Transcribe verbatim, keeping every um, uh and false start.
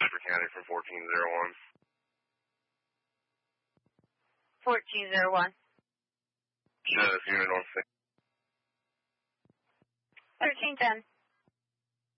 Beaver County for fourteen zero one. fourteen zero one. Shows unit on six. thirteen ten.